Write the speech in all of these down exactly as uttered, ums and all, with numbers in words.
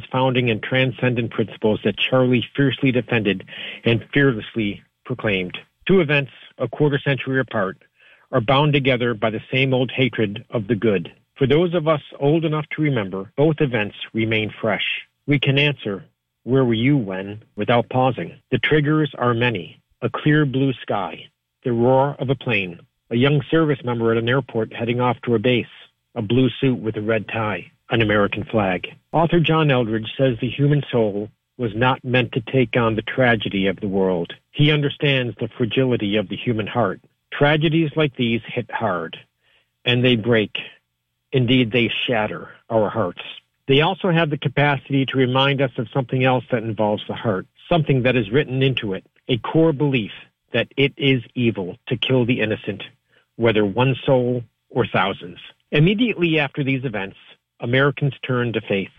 founding and transcendent principles that Charlie fiercely defended and fearlessly proclaimed. Two events, a quarter century apart, are bound together by the same old hatred of the good. For those of us old enough to remember, both events remain fresh. We can answer, where were you when, without pausing? The triggers are many. A clear blue sky, the roar of a plane, a young service member at an airport heading off to a base, a blue suit with a red tie, an American flag. Author John Eldredge says the human soul was not meant to take on the tragedy of the world. He understands the fragility of the human heart. Tragedies like these hit hard, and they break. Indeed, they shatter our hearts. They also have the capacity to remind us of something else that involves the heart, something that is written into it, a core belief that it is evil to kill the innocent, whether one soul or thousands. Immediately after these events, Americans turned to faith.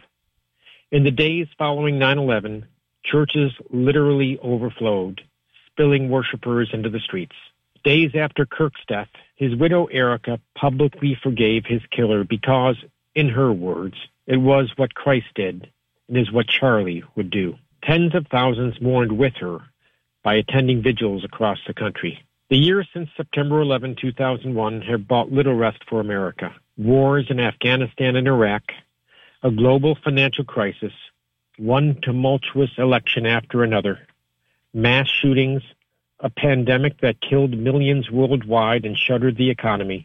In the days following nine eleven, churches literally overflowed, spilling worshipers into the streets. Days after Kirk's death, his widow Erica publicly forgave his killer because, in her words, it was what Christ did and is what Charlie would do. Tens of thousands mourned with her by attending vigils across the country. The years since September eleventh, two thousand one have brought little rest for America. Wars in Afghanistan and Iraq, a global financial crisis, one tumultuous election after another, mass shootings, a pandemic that killed millions worldwide and shuttered the economy,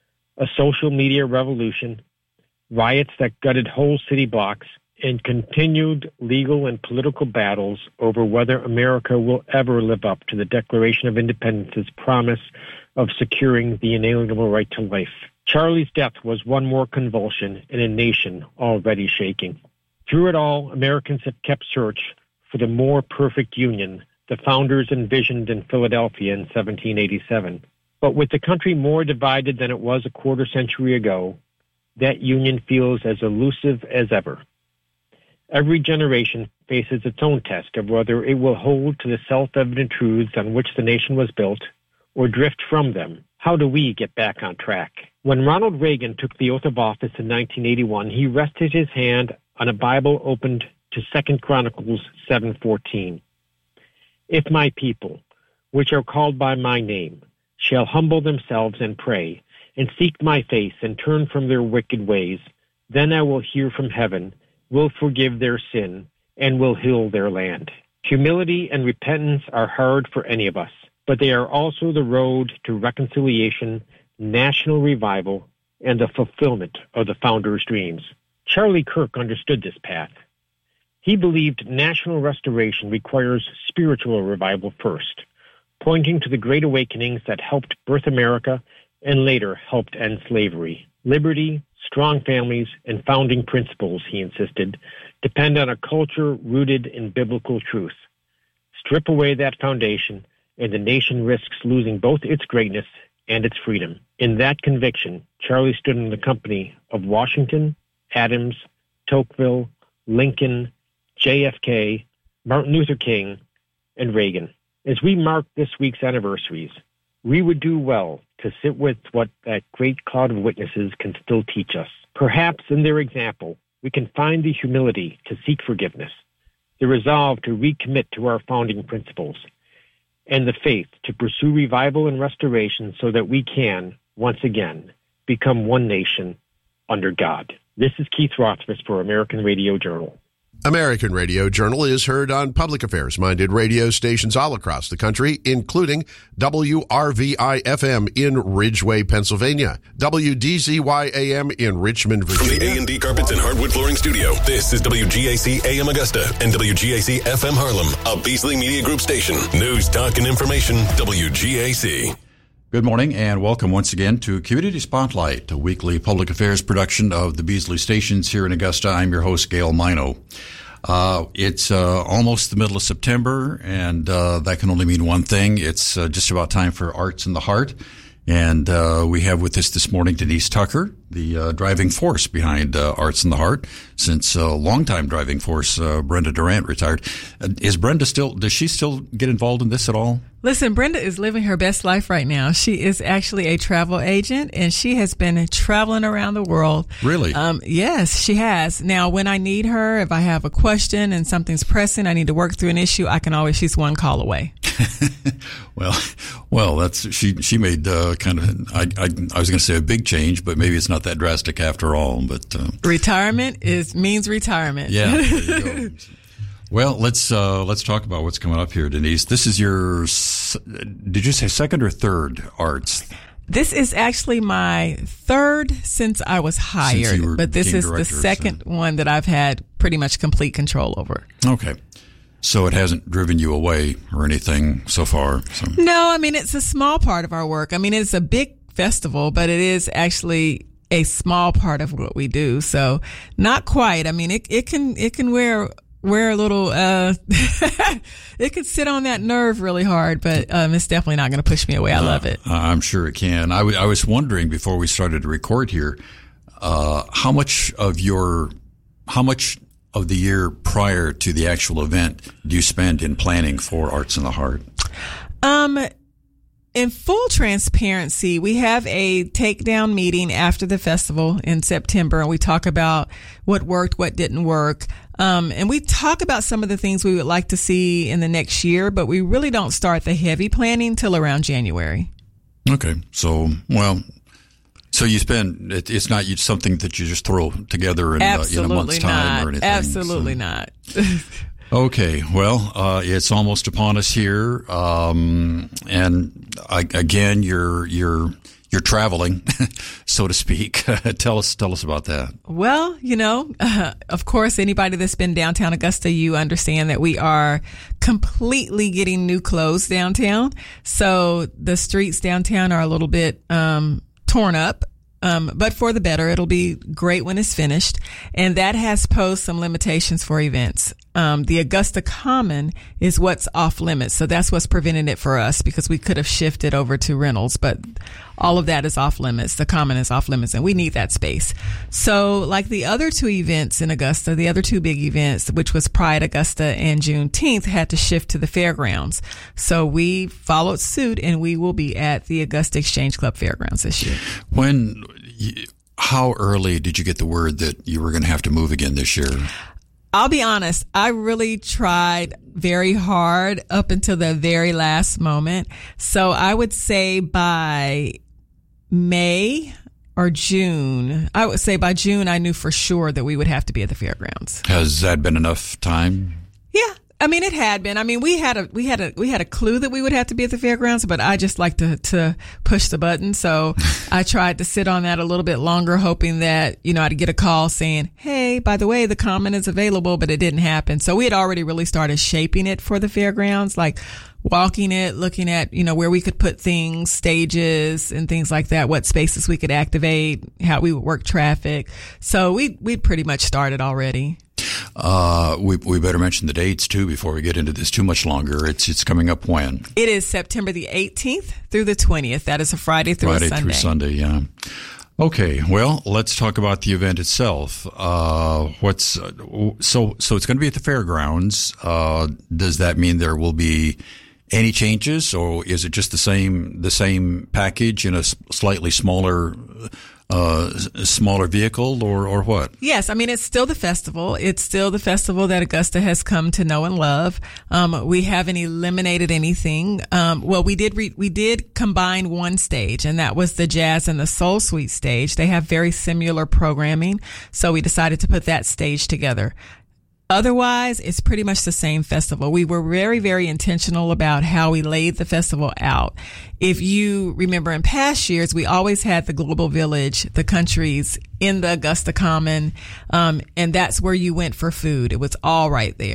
a social media revolution, riots that gutted whole city blocks, and continued legal and political battles over whether America will ever live up to the Declaration of Independence's promise of securing the inalienable right to life. Charlie's death was one more convulsion in a nation already shaking. Through it all, Americans have kept search for the more perfect union the founders envisioned in Philadelphia in seventeen eighty-seven. But with the country more divided than it was a quarter century ago, that union feels as elusive as ever. Every generation faces its own test of whether it will hold to the self-evident truths on which the nation was built or drift from them. How do we get back on track? When Ronald Reagan took the oath of office in nineteen eighty-one, he rested his hand on a Bible opened to Second Chronicles seven fourteen. If my people, which are called by my name, shall humble themselves and pray, and seek my face and turn from their wicked ways, then I will hear from heaven, will forgive their sin, and will heal their land. Humility and repentance are hard for any of us, but they are also the road to reconciliation, national revival, and the fulfillment of the founders' dreams. Charlie Kirk understood this path. He believed national restoration requires spiritual revival first, pointing to the great awakenings that helped birth America and later helped end slavery. Liberty, strong families, and founding principles, he insisted, depend on a culture rooted in biblical truth. Strip away that foundation, and the nation risks losing both its greatness and its freedom. In that conviction, Charlie stood in the company of Washington, Adams, Tocqueville, Lincoln, J F K, Martin Luther King, and Reagan. As we mark this week's anniversaries, we would do well to sit with what that great cloud of witnesses can still teach us. Perhaps in their example, we can find the humility to seek forgiveness, the resolve to recommit to our founding principles, and the faith to pursue revival and restoration so that we can, once again, become one nation under God. This is Keith Rothfuss for American Radio Journal. American Radio Journal is heard on public affairs-minded radio stations all across the country, including W R V I F M in Ridgeway, Pennsylvania, W D Z Y A M in Richmond, Virginia. From the A and D Carpets and Hardwood Flooring Studio, this is W G A C A M Augusta and W G A C F M Harlem, a Beasley Media Group station. News, talk, and information, W G A C. Good morning and welcome once again to Community Spotlight, a weekly public affairs production of the Beasley stations here in Augusta. I'm your host, Gail Mino. Uh, it's uh, almost the middle of September, and uh, that can only mean one thing. It's uh, just about time for Arts in the Heart. And uh, we have with us this morning Denise Tucker, the uh, driving force behind uh, Arts in the Heart, since uh, longtime driving force uh, Brenda Durant retired. Uh, is Brenda still, does she still get involved in this at all? Listen, Brenda is living her best life right now. She is actually a travel agent, and she has been traveling around the world. Really? Um, yes, she has. Now, when I need her, if I have a question and something's pressing, I need to work through an issue, I can always, she's one call away. well, well, that's, she, she made, uh, kind of, I, I, I was going to say a big change, but maybe it's not that drastic after all, but, uh, retirement is, means retirement. Yeah. There you go. Well, let's, uh, let's talk about what's coming up here, Denise. This is your, did you say second or third Arts? This is actually my third since I was hired, but this is the second so. one that I've had pretty much complete control over. Okay. So it hasn't driven you away or anything so far? So. No, I mean, it's a small part of our work. I mean, it's a big festival, but it is actually a small part of what we do. So not quite. I mean, it, it can, it can wear, wear a little, uh, it could sit on that nerve really hard, but, um, it's definitely not going to push me away. I love it. Uh, I'm sure it can. I, w- I was wondering before we started to record here, uh, how much of your, how much of the year prior to the actual event do you spend in planning for Arts in the Heart? Um, in full transparency, we have a takedown meeting after the festival in September, and we talk about what worked, what didn't work. Um, and we talk about some of the things we would like to see in the next year, but we really don't start the heavy planning till around January. Okay. So, well, so you spend, it, it's not something that you just throw together in, uh, in a month's time not. or anything. Absolutely so. not. Okay. Well, uh, it's almost upon us here. Um, and I, again, you're, you're, you're traveling, so to speak. tell us, tell us about that. Well, you know, uh, of course, anybody that's been downtown Augusta, you understand that we are completely getting new clothes downtown. So the streets downtown are a little bit, um, torn up, um, but for the better. It'll be great when it's finished. And that has posed some limitations for events. Um, the Augusta Common is what's off limits. So that's what's preventing it for us, because we could have shifted over to Reynolds, but all of that is off limits. The Common is off limits, and we need that space. So like the other two events in Augusta, the other two big events, which was Pride Augusta and Juneteenth, had to shift to the fairgrounds. So we followed suit, and we will be at the Augusta Exchange Club Fairgrounds this year. When, how early did you get the word that you were going to have to move again this year? I'll be honest, I really tried very hard up until the very last moment. So I would say by May or June, I would say by June, I knew for sure that we would have to be at the fairgrounds. Has that been enough time? Yeah. I mean, it had been. I mean, we had a, we had a, we had a clue that we would have to be at the fairgrounds, but I just like to, to push the button. So I tried to sit on that a little bit longer, hoping that, you know, I'd get a call saying, hey, by the way, the Common is available, but it didn't happen. So we had already really started shaping it for the fairgrounds, like walking it, looking at, you know, where we could put things, stages and things like that, what spaces we could activate, how we would work traffic. So we, we pretty much started already. Uh, we, we better mention the dates too before we get into this too much longer. It's, it's coming up when? It is September the eighteenth through the twentieth. That is a Friday through Friday a Sunday. through Sunday, yeah. Okay, well, let's talk about the event itself. Uh, what's, uh, so, so it's going to be at the fairgrounds. Uh, does that mean there will be any changes, or is it just the same, the same package in a slightly smaller, uh, smaller vehicle, or, or what? Yes. I mean, it's still the festival. It's still the festival that Augusta has come to know and love. Um, we haven't eliminated anything. Um, well, we did, re- we did combine one stage, and that was the Jazz and the Soul Suite stage. They have very similar programming. So we decided to put that stage together. Otherwise, it's pretty much the same festival. We were very, very intentional about how we laid the festival out. If you remember in past years, we always had the Global Village, the countries in the Augusta Common, um, and that's where you went for food. It was all right there.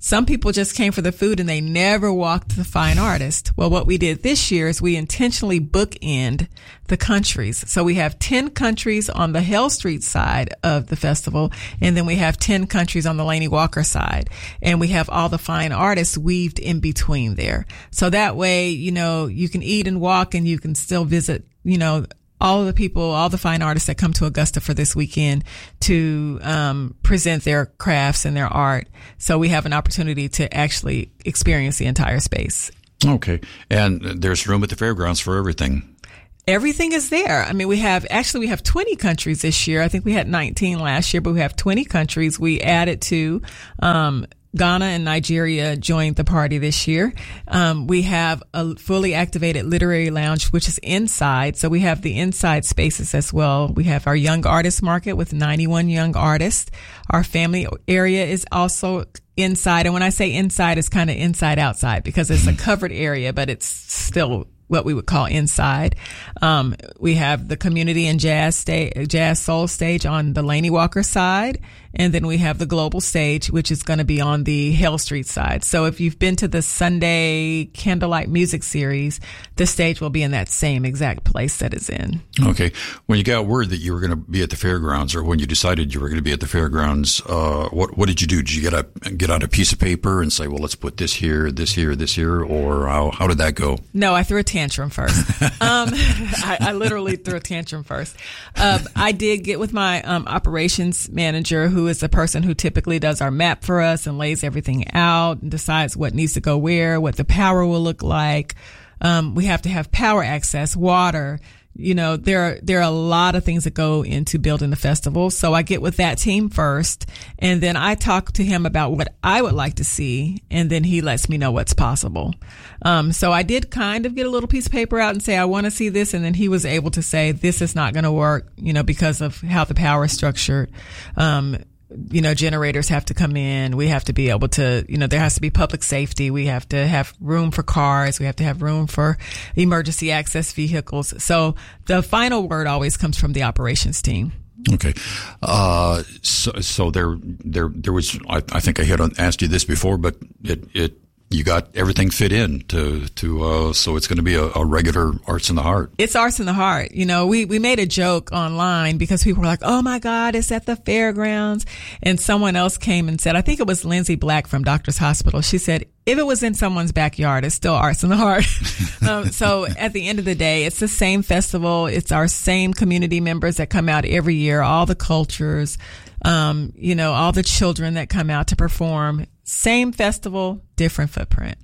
Some people just came for the food and they never walked the fine artist. Well, what we did this year is we intentionally bookend the countries. So we have ten countries on the Hale Street side of the festival, and then we have ten countries on the Laney Walker side. And we have all the fine artists weaved in between there. So that way, you know, you can eat and walk and you can still visit, you know, all of the people, all the fine artists that come to Augusta for this weekend to um, present their crafts and their art. So we have an opportunity to actually experience the entire space. Okay. And there's room at the fairgrounds for everything. Everything is there. I mean, we have, actually we have twenty countries this year. I think we had nineteen last year, but we have twenty countries. We added to, um, Ghana and Nigeria joined the party this year. Um, we have a fully activated literary lounge, which is inside. So we have the inside spaces as well. We have our young artist market with ninety-one young artists. Our family area is also inside. And when I say inside, it's kind of inside outside because it's a covered area, but it's still what we would call inside. Um, we have the community and jazz stage, jazz soul stage on the Laney Walker side. And then we have the global stage, which is going to be on the Hale Street side. So if you've been to the Sunday Candlelight Music Series, the stage will be in that same exact place that it's in. Okay. When you got word that you were going to be at the fairgrounds, or when you decided you were going to be at the fairgrounds, uh, what what did you do? Did you get a get out a piece of paper and say, well, let's put this here, this here, this here, or how how did that go? No, I threw a tantrum first. um, I, I literally threw a tantrum first. Um, I did get with my um, operations manager, who is the person who typically does our map for us and lays everything out and decides what needs to go where, what the power will look like. Um, we have to have power access, water. You know, there are, there are a lot of things that go into building the festival. So I get with that team first, and then I talk to him about what I would like to see, and then he lets me know what's possible. Um, so I did kind of get a little piece of paper out and say, I want to see this. And then he was able to say, this is not going to work, you know, because of how the power is structured. Um, you know, generators have to come in. We have to be able to, you know, there has to be public safety. We have to have room for cars. We have to have room for emergency access vehicles. So the final word always comes from the operations team. Okay. Uh, so, so there, there, there was, I, I think I had asked you this before, but it, it, you got everything fit in to, to, uh, so it's going to be a, a regular Arts in the Heart. It's Arts in the Heart. You know, we, we made a joke online because people were like, oh my God, it's at the fairgrounds. And someone else came and said, I think it was Lindsay Black from Doctor's Hospital. She said, if it was in someone's backyard, it's still Arts in the Heart. um, so at the end of the day, it's the same festival. It's our same community members that come out every year, all the cultures, um, you know, all the children that come out to perform. Same festival, different footprint.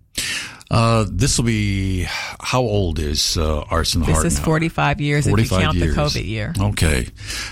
Uh, this will be, how old is uh, Arts in the this Heart This is now? forty-five years forty-five if you count years. the COVID year. Okay.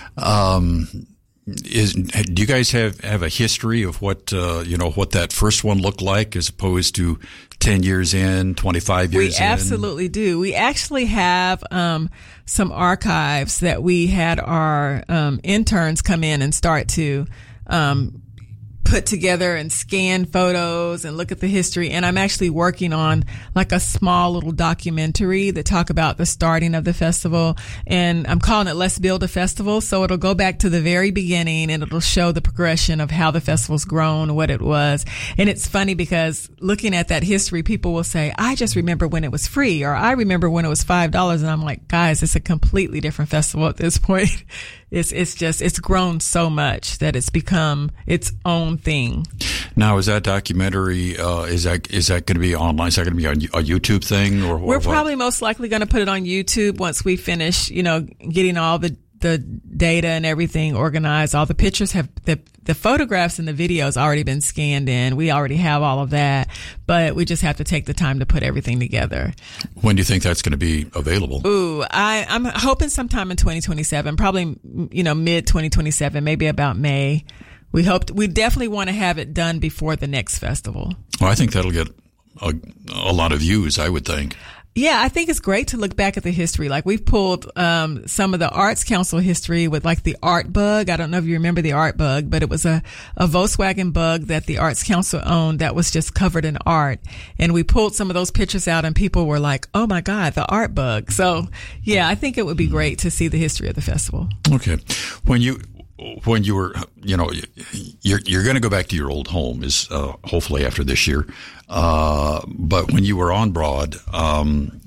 Um, is, do you guys have, have a history of what, uh, you know, what that first one looked like as opposed to ten years in, twenty-five years we in? We absolutely do. We actually have, um, some archives that we had our, um, interns come in and start to, um, put together and scan photos and look at the history. And I'm actually working on like a small little documentary that talk about the starting of the festival. And I'm calling it Let's Build a Festival. So it'll go back to the very beginning and it'll show the progression of how the festival's grown, what it was. And it's funny because looking at that history, people will say, I just remember when it was free, or I remember when it was five dollars. And I'm like, guys, it's a completely different festival at this point. It's, it's just, it's grown so much that it's become its own thing. Now, is that documentary, uh, is that, is that going to be online? Is that going to be a, a YouTube thing, or We're what? probably most likely going to put it on YouTube once we finish, you know, getting all the, the data and everything organized. All the pictures have, the, the photographs and the videos already been scanned in. We already have all of that, but we just have to take the time to put everything together. When do you think that's going to be available? Ooh, I, I'm hoping sometime in twenty twenty-seven, probably, you know, mid twenty twenty-seven, maybe about May. We hope, we definitely want to have it done before the next festival. Well, I think that'll get a, a lot of views, I would think. Yeah, I think it's great to look back at the history. Like we've pulled um some of the Arts Council history with like the Art Bug. I don't know if you remember the Art Bug, but it was a, a Volkswagen Bug that the Arts Council owned that was just covered in art. And we pulled some of those pictures out and people were like, oh my God, the Art Bug. So yeah, I think it would be great to see the history of the festival. Okay. When you, when you were, you know, you're you're going to go back to your old home is uh, hopefully after this year. Uh, but when you were on Broad, um,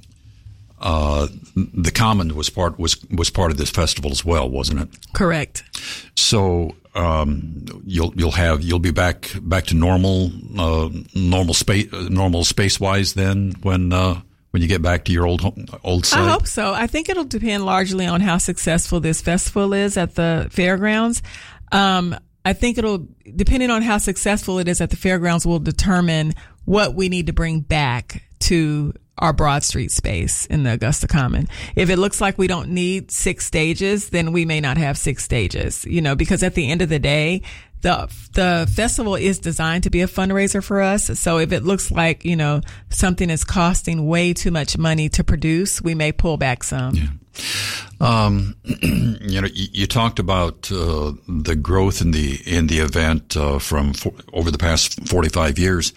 uh, the Common was part was was part of this festival as well, wasn't it? Correct. So um, you'll you'll have you'll be back back to normal uh, normal space normal space wise then when. Uh, When you get back to your old home, old site? I hope so. I think it'll depend largely on how successful this festival is at the fairgrounds. Um, I think it'll, depending on how successful it is at the fairgrounds, will determine what we need to bring back to our Broad Street space in the Augusta Common. If it looks like we don't need six stages, then we may not have six stages, you know, because at the end of the day, The the festival is designed to be a fundraiser for us. So if it looks like, you know, something is costing way too much money to produce, we may pull back some. Yeah. Um, you know, you, you talked about uh, the growth in the in the event uh, from for, over the past forty-five years.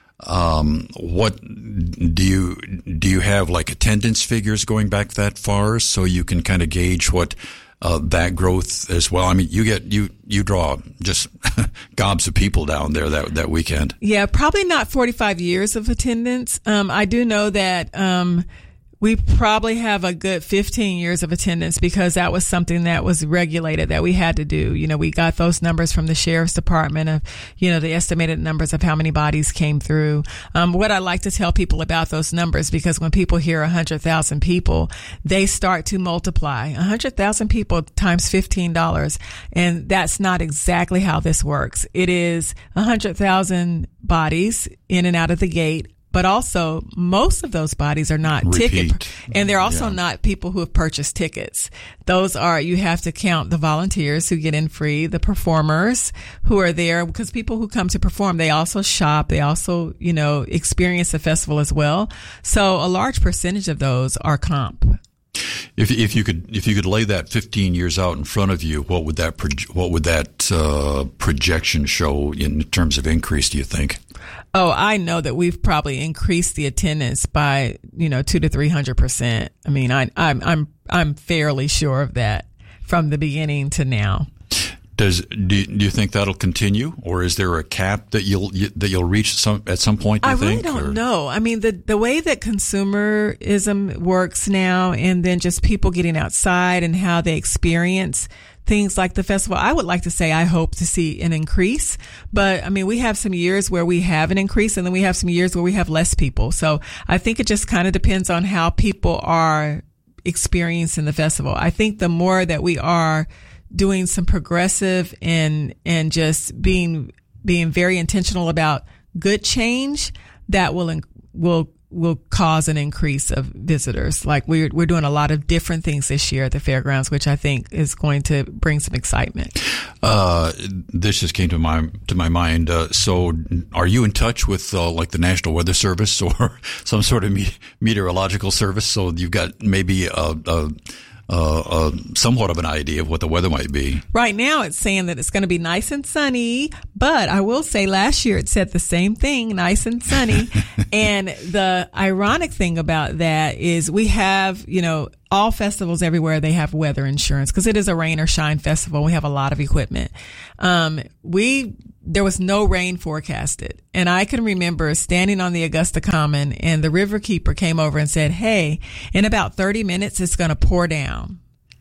Um, what do you do? You have like attendance figures going back that far, so you can kind of gauge what. Uh, that growth as well. I mean, you get you you draw just gobs of people down there that that weekend. Yeah, probably not forty-five years of attendance. Um, I do know that um, we probably have a good fifteen years of attendance because that was something that was regulated that we had to do. You know, we got those numbers from the sheriff's department of, you know, the estimated numbers of how many bodies came through. Um, what I like to tell people about those numbers, because when people hear one hundred thousand people, they start to multiply. one hundred thousand people times fifteen dollars. And that's not exactly how this works. It is one hundred thousand bodies in and out of the gate. But also, most of those bodies are not Repeat. ticket, and they're also yeah. not people who have purchased tickets. Those are, you have to count the volunteers who get in free, the performers who are there, because people who come to perform, they also shop, they also, you know, experience the festival as well. So a large percentage of those are comp. If if you could if you could lay that fifteen years out in front of you, what would that proje- what would that uh, projection show in terms of increase? Do you think? Oh, I know that we've probably increased the attendance by, you know, two to three hundred percent. I mean, I, I'm I'm I'm fairly sure of that from the beginning to now. Does do you, do you think that'll continue, or is there a cap that you'll you, that you'll reach some at some point? Do you I really think, don't or? know. I mean, the the way that consumerism works now, and then just people getting outside and how they experience things like the festival, I would like to say I hope to see an increase. But I mean, we have some years where we have an increase, and then we have some years where we have less people. So I think it just kind of depends on how people are experiencing the festival. I think the more that we are doing some progressive and and just being being very intentional about good change, that will will will cause an increase of visitors. Like we're we're doing a lot of different things this year at the fairgrounds, which I think is going to bring some excitement. Uh, this just came to my to my mind. Uh, so, are you in touch with uh, like the National Weather Service or some sort of me- meteorological service? So you've got maybe a. a Uh, uh, somewhat of an idea of what the weather might be. Right now it's saying that it's going to be nice and sunny, but I will say last year it said the same thing, nice and sunny. And the ironic thing about that is we have, you know, all festivals everywhere, they have weather insurance because it is a rain or shine festival. We have a lot of equipment. Um, we, there was no rain forecasted. And I can remember standing on the Augusta Common and the river keeper came over and said, hey, in about thirty minutes, it's going to pour down.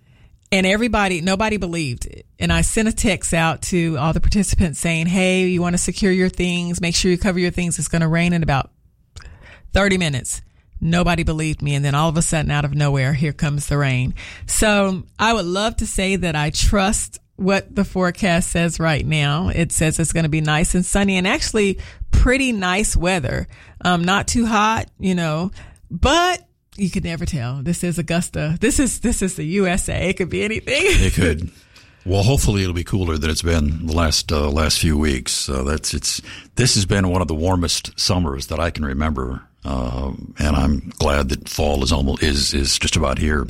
And everybody, nobody believed it. And I sent a text out to all the participants saying, hey, you want to secure your things, make sure you cover your things. It's going to rain in about thirty minutes. Nobody believed me. And then all of a sudden, out of nowhere, here comes the rain. So I would love to say that I trust what the forecast says right now. It says it's going to be nice and sunny and actually pretty nice weather. Um, not too hot, you know, but you could never tell. This is Augusta. This is, this is the U S A. It could be anything. It could. Well, hopefully it'll be cooler than it's been the last, uh, last few weeks. Uh, that's, it's, this has been one of the warmest summers that I can remember. Um, and I'm glad that fall is almost, is, is just about here.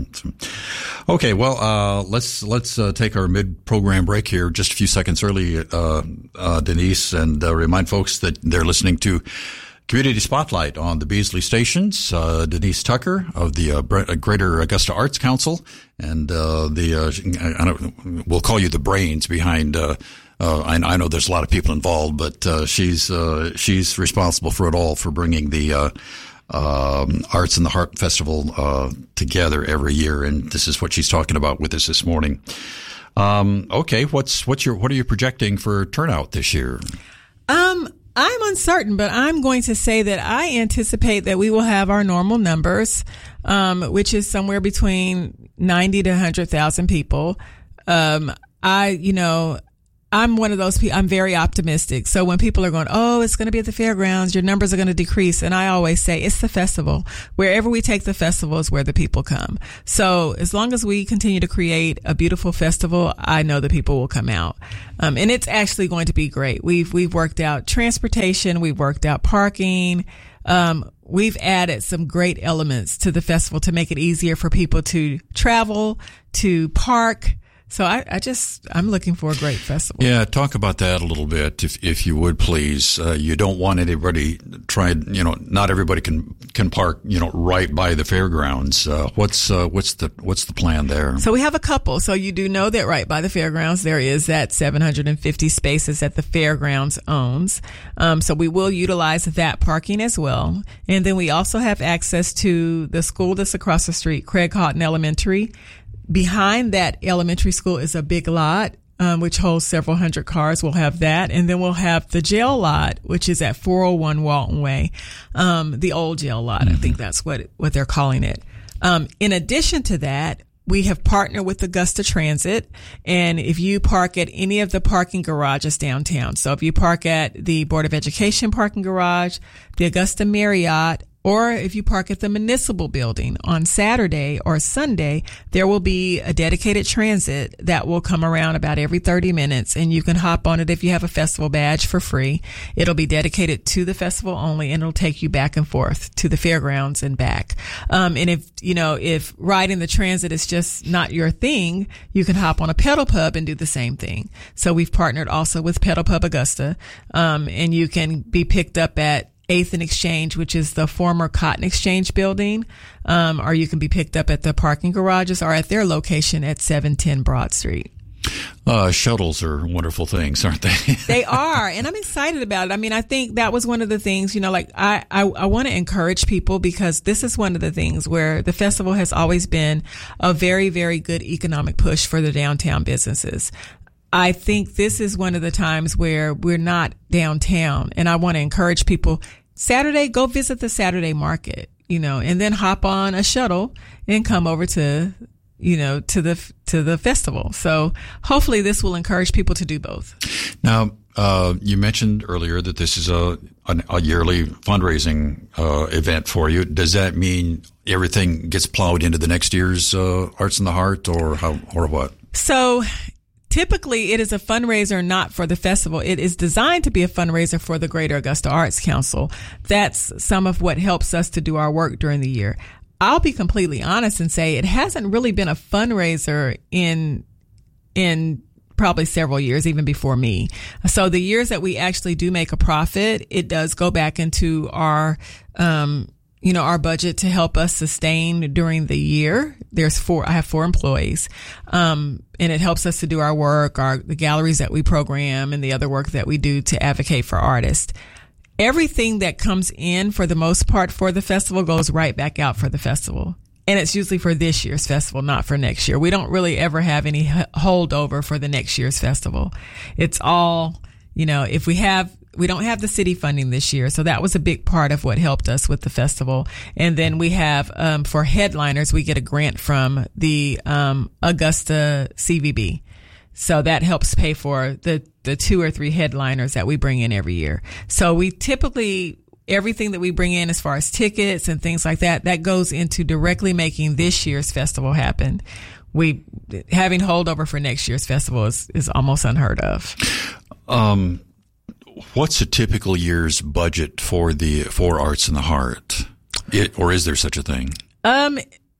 Okay. Well, uh, let's, let's, uh, take our mid-program break here just a few seconds early, uh, uh, Denise, and, uh, remind folks that they're listening to Community Spotlight on the Beasley stations. Uh, Denise Tucker of the uh, Greater Augusta Arts Council, and uh, the uh, I don't, we'll call you the brains behind. Uh, uh, I, I know there's a lot of people involved, but uh, she's uh, she's responsible for it all, for bringing the uh, um, Arts in the Heart Festival uh, together every year, and this is what she's talking about with us this morning. Um, okay, what's what's your what are you projecting for turnout this year? Um. I'm uncertain, but I'm going to say that I anticipate that we will have our normal numbers, um, which is somewhere between ninety to one hundred thousand people. Um, I, you know, I'm one of those people, I'm very optimistic. So when people are going, oh, it's going to be at the fairgrounds, your numbers are going to decrease. And I always say it's the festival. Wherever we take the festival is where the people come. So as long as we continue to create a beautiful festival, I know the people will come out. Um, and it's actually going to be great. We've, we've worked out transportation. We've worked out parking. Um, we've added some great elements to the festival to make it easier for people to travel, to park. So I, I just, I'm looking for a great festival. Yeah, talk about that a little bit, if if you would, please. Uh, you don't want anybody trying, you know, not everybody can can park, you know, right by the fairgrounds. Uh, what's uh, what's the what's the plan there? So we have a couple. So you do know that right by the fairgrounds there is that seven hundred fifty spaces that the fairgrounds owns. Um, so we will utilize that parking as well, and then we also have access to the school that's across the street, Craig Houghton Elementary. Behind that elementary school is a big lot, um, which holds several hundred cars. We'll have that. And then we'll have the jail lot, which is at four oh one Walton Way, um, the old jail lot. Mm-hmm. I think that's what, what they're calling it. Um, in addition to that, we have partnered with Augusta Transit. And if you park at any of the parking garages downtown, so if you park at the Board of Education parking garage, the Augusta Marriott, or if you park at the municipal building on Saturday or Sunday, there will be a dedicated transit that will come around about every thirty minutes, and you can hop on it if you have a festival badge for free. It'll be dedicated to the festival only, and it'll take you back and forth to the fairgrounds and back. Um, and if, you know, if riding the transit is just not your thing, you can hop on a pedal pub and do the same thing. So we've partnered also with Pedal Pub Augusta, um, and you can be picked up at eighth and Exchange, which is the former Cotton Exchange building, um, or you can be picked up at the parking garages or at their location at seven ten Broad Street. Uh, shuttles are wonderful things, aren't they? They are. And I'm excited about it. I mean, I think that was one of the things, you know, like I, I, I want to encourage people, because this is one of the things where the festival has always been a very, very good economic push for the downtown businesses. I think this is one of the times where we're not downtown, and I want to encourage people, Saturday, go visit the Saturday market, you know, and then hop on a shuttle and come over to, you know, to the, to the festival. So hopefully this will encourage people to do both. Now, uh, you mentioned earlier that this is a, a, a yearly fundraising, uh, event for you. Does that mean everything gets plowed into the next year's, uh, Arts in the Heart, or how, or what? So, typically, it is a fundraiser not for the festival. It is designed to be a fundraiser for the Greater Augusta Arts Council. That's some of what helps us to do our work during the year. I'll be completely honest and say it hasn't really been a fundraiser in, in probably several years, even before me. So the years that we actually do make a profit, it does go back into our, um, you know, our budget to help us sustain during the year. There's four, I have four employees. Um, and it helps us to do our work, our, the galleries that we program and the other work that we do to advocate for artists. Everything that comes in for the most part for the festival goes right back out for the festival. And it's usually for this year's festival, not for next year. We don't really ever have any holdover for the next year's festival. It's all, you know, if we have, we don't have the city funding this year. So that was a big part of what helped us with the festival. And then we have, um, for headliners, we get a grant from the, um, Augusta C V B. So that helps pay for the, the two or three headliners that we bring in every year. So we typically, everything that we bring in as far as tickets and things like that, that goes into directly making this year's festival happen. We, having holdover for next year's festival is, is almost unheard of. Um, What's a typical year's budget for the for Arts in the Heart, it, or is there such a thing? Um,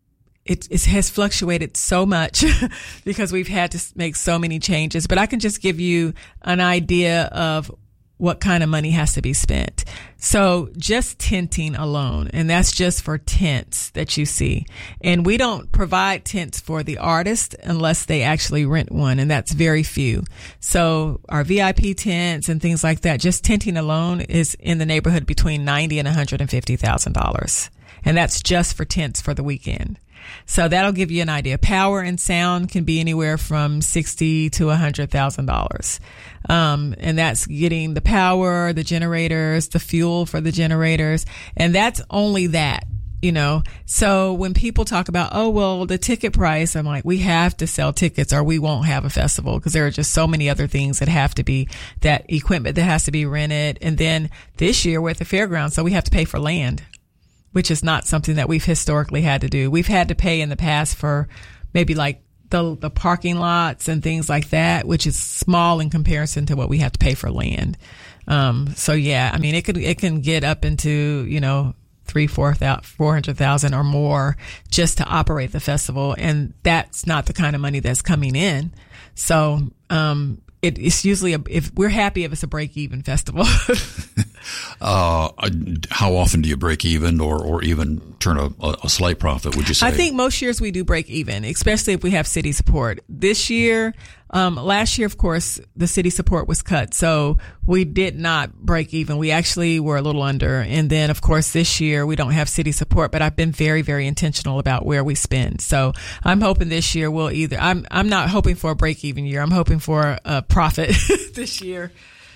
it, it has fluctuated so much because we've had to make so many changes. But I can just give you an idea of what kind of money has to be spent. So just tenting alone, and that's just for tents that you see. And we don't provide tents for the artist unless they actually rent one, and that's very few. So our V I P tents and things like that, just tenting alone is in the neighborhood between ninety thousand dollars and one hundred fifty thousand dollars. And that's just for tents for the weekend. So that'll give you an idea. Power and sound can be anywhere from sixty to a hundred thousand dollars. Um, and that's getting the power, the generators, the fuel for the generators. And that's only that, you know. So when people talk about, oh, well, the ticket price, I'm like, we have to sell tickets or we won't have a festival, because there are just so many other things that have to be, that equipment that has to be rented. And then this year we're at the fairgrounds, so we have to pay for land, which is not something that we've historically had to do. We've had to pay in the past for maybe like the the parking lots and things like that, which is small in comparison to what we have to pay for land. Um, so yeah, I mean, it could, it can get up into, you know, three, four thousand, four hundred thousand or more just to operate the festival. And that's not the kind of money that's coming in. So, um, It, it's usually a, if we're happy if it's a break even festival. uh, how often do you break even, or, or even turn a, a slight profit, would you say? I think most years we do break even, especially if we have city support. This year, um, last year, of course, the city support was cut, so we did not break even. We actually were a little under. And then, of course, this year we don't have city support, but I've been very, very intentional about where we spend. So I'm hoping this year we'll either, I'm, I'm not hoping for a break even year. I'm hoping for a profit this year.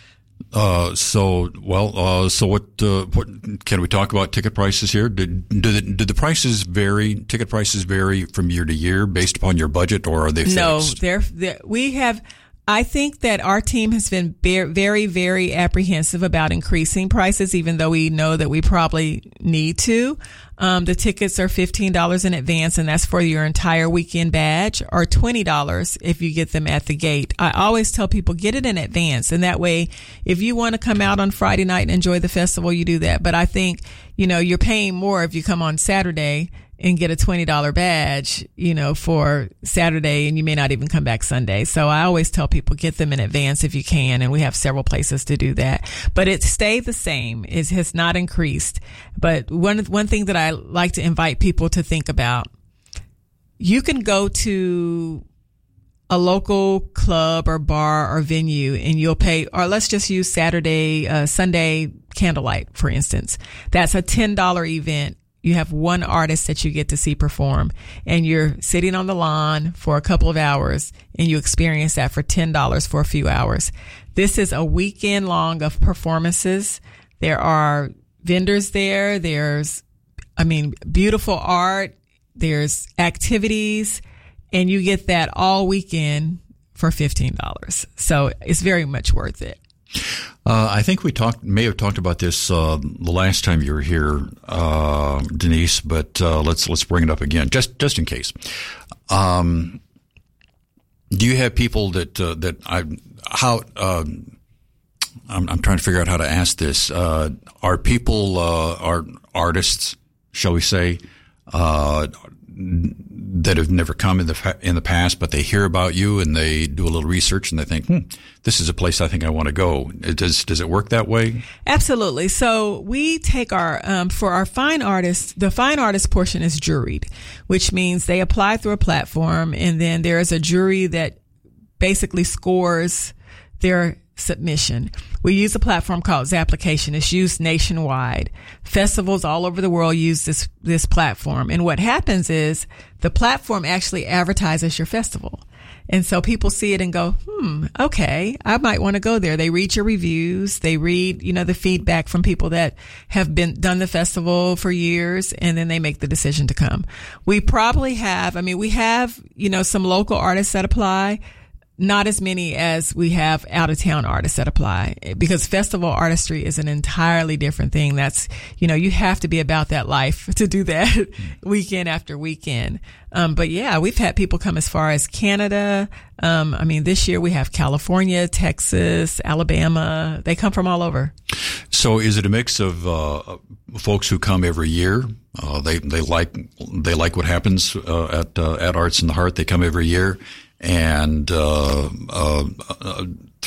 Uh, so, well, uh, so what, uh, what, can we talk about ticket prices here? Did, did, the, did the prices vary, ticket prices vary from year to year based upon your budget, or are they fixed? No, they're, they're we have, I think that our team has been very, very apprehensive about increasing prices, even though we know that we probably need to. Um, the tickets are fifteen dollars in advance, and that's for your entire weekend badge, or twenty dollars if you get them at the gate. I always tell people, get it in advance, and that way, if you want to come out on Friday night and enjoy the festival, you do that. But I think, you know, you're paying more if you come on Saturday and get a twenty dollars badge, you know, for Saturday, and you may not even come back Sunday. So I always tell people, get them in advance if you can, and we have several places to do that. But it stayed the same. It has not increased. But one one thing that I like to invite people to think about, you can go to a local club or bar or venue and you'll pay, or let's just use Saturday, uh, Sunday Candlelight, for instance. That's a ten dollars event. You have one artist that you get to see perform, and you're sitting on the lawn for a couple of hours, and you experience that for ten dollars for a few hours. This is a weekend long of performances. There are vendors there. There's, I mean, beautiful art. There's activities, and you get that all weekend for fifteen dollars. So it's very much worth it. Uh, I think we talked, may have talked about this uh, the last time you were here, uh, Denise. But uh, let's let's bring it up again, just just in case. Um, do you have people that uh, that I how uh, I'm, I'm trying to figure out how to ask this? Uh, are people uh, are artists, shall we say, uh, that have never come in the in the past, but they hear about you and they do a little research and they think, hmm, this is a place I think I want to go. Does does it work that way? Absolutely. So we take our um, for our fine artists. The fine artist portion is juried, which means they apply through a platform, and then there is a jury that basically scores their submission. We use a platform called Zapplication. It's used nationwide. Festivals all over the world use this this platform. And what happens is the platform actually advertises your festival. And so people see it and go, hmm, okay, I might want to go there. They read your reviews. They read, you know, the feedback from people that have been done the festival for years, and then they make the decision to come. We probably have, I mean, we have, you know, some local artists that apply. Not as many as we have out-of-town artists that apply, because festival artistry is an entirely different thing. That's, you know, you have to be about that life to do that weekend after weekend. Um, but yeah, we've had people come as far as Canada. Um, I mean, this year we have California, Texas, Alabama. They come from all over. So is it a mix of uh, folks who come every year? Uh, they they like they like what happens uh, at uh, at Arts in the Heart. They come every year. And uh, uh, uh,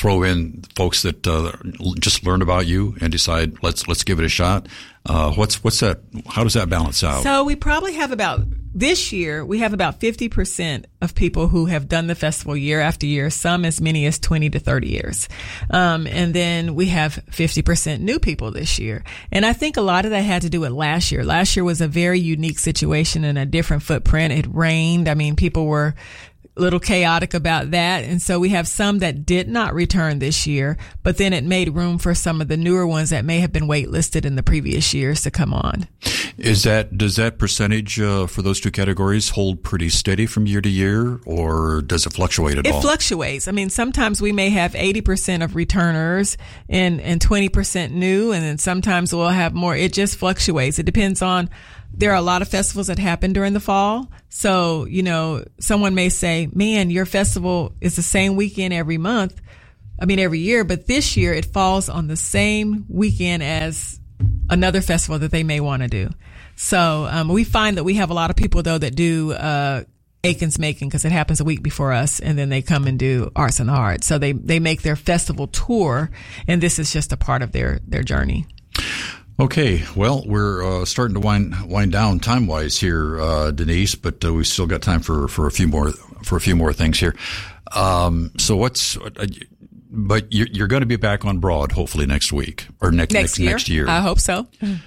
throw in folks that uh, just learn about you and decide let's let's give it a shot. Uh, what's what's that? How does that balance out? So we probably have about this year we have about fifty percent of people who have done the festival year after year. Some as many as twenty to thirty years, um, and then we have fifty percent new people this year. And I think a lot of that had to do with last year. Last year was a very unique situation and a different footprint. It rained. I mean, people were little chaotic about that. And so we have some that did not return this year, but then it made room for some of the newer ones that may have been waitlisted in the previous years to come on. Is that, does that percentage uh, for those two categories hold pretty steady from year to year, or does it fluctuate at it all? It fluctuates. I mean, sometimes we may have eighty percent of returners and, and twenty percent new, and then sometimes we'll have more. It just fluctuates. It depends on, there are a lot of festivals that happen during the fall. So, you know, someone may say, man, your festival is the same weekend every month. I mean, every year, but this year it falls on the same weekend as another festival that they may want to do. So, um, we find that we have a lot of people though that do, uh, Aiken's Making, because it happens a week before us, and then they come and do Arts and Hearts. So they, they make their festival tour, and this is just a part of their, their journey. Okay, well, we're uh, starting to wind wind down time wise here, uh, Denise, but uh, we've still got time for, for a few more for a few more things here. Um, so what's uh, but you're, you're going to be back on Broad hopefully next week or next next, next year. next year. I hope so.